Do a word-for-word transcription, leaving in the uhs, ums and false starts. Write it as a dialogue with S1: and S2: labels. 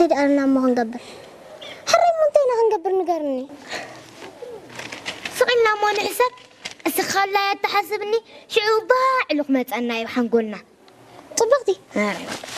S1: سيد أنا ما هنقبل حرم منتينا هنقبل نقرني
S2: سقلنا ما نحسب السخال لا يتحسبني شعوبا علق ما تسألنا يبحن قلنا
S1: طبقتي